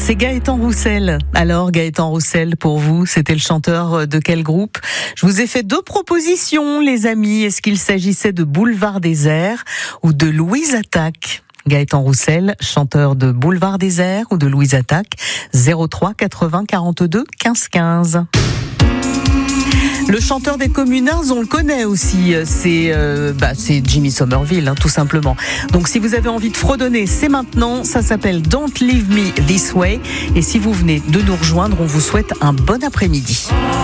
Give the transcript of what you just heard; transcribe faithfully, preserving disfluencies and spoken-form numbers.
C'est Gaëtan Roussel. Alors Gaëtan Roussel, pour vous, c'était le chanteur de quel groupe ? Je vous ai fait deux propositions, les amis. Est-ce qu'il s'agissait de Boulevard Désert ou de Louise Attaque ? Gaëtan Roussel, chanteur de Boulevard Désert ou de Louise Attaque, zéro trois quatre-vingts quarante-deux quinze quinze. Le chanteur des Communards, on le connaît aussi, c'est euh, bah, c'est Jimmy Somerville, hein, tout simplement. Donc si vous avez envie de fredonner, c'est maintenant, ça s'appelle Don't Leave Me This Way. Et si vous venez de nous rejoindre, on vous souhaite un bon après-midi.